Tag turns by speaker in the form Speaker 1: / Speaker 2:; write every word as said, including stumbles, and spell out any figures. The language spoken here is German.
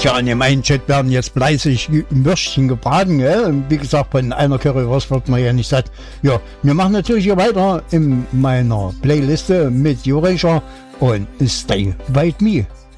Speaker 1: Tja, in dem einen Chat werden jetzt fleißig Würstchen gebraten, gell? Wie gesagt, von einer Currywurst wird man ja nicht satt. Ja, wir machen natürlich hier weiter in meiner Playliste mit Jurischer und Stay With Me.